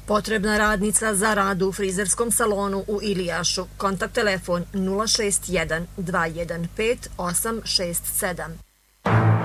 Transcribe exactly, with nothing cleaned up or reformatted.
Potrebna radnica za rad u frizerskom salonu u Ilijašu. Kontakt telefon nula šest jedan dva jedan pet osam šest sedam.